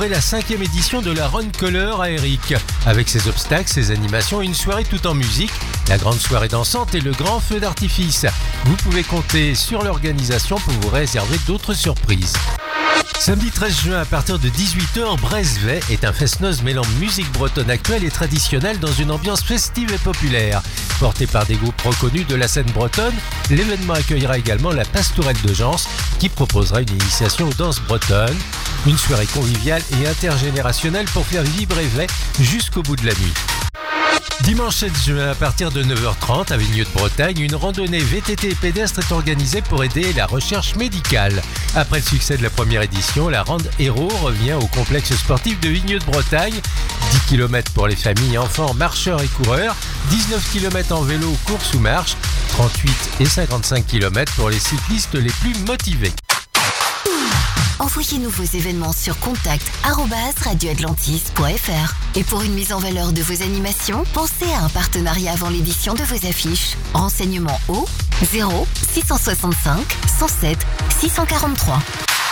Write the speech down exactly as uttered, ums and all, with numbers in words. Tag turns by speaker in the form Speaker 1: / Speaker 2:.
Speaker 1: découvrez la cinquième édition de la Run Color à Eric. Avec ses obstacles, ses animations et une soirée tout en musique, la grande soirée dansante et le grand feu d'artifice. Vous pouvez compter sur l'organisation pour vous réserver d'autres surprises. Samedi treize juin à partir de dix-huit heures, Brezvet est un fest-noz mêlant musique bretonne actuelle et traditionnelle dans une ambiance festive et populaire. Porté par des groupes reconnus de la scène bretonne, l'événement accueillera également la Pastourelle de Gens qui proposera une initiation aux danses bretonnes. Une soirée conviviale et intergénérationnelle pour faire vivre Brezvet jusqu'au bout de la nuit. Dimanche sept juin à partir de neuf heures trente à Vigneux de Bretagne, une randonnée V T T et pédestre est organisée pour aider la recherche médicale. Après le succès de la première édition, la Rand Héros revient au complexe sportif de Vigneux de Bretagne. dix kilomètres pour les familles, enfants, marcheurs et coureurs, dix-neuf kilomètres en vélo, course ou marche, trente-huit et cinquante-cinq kilomètres pour les cyclistes les plus motivés.
Speaker 2: Envoyez-nous vos événements sur contact arobase radio atlantis point f r. Et pour une mise en valeur de vos animations, pensez à un partenariat avant l'édition de vos affiches. Renseignements au zéro six cent soixante-cinq cent sept six cent quarante-trois.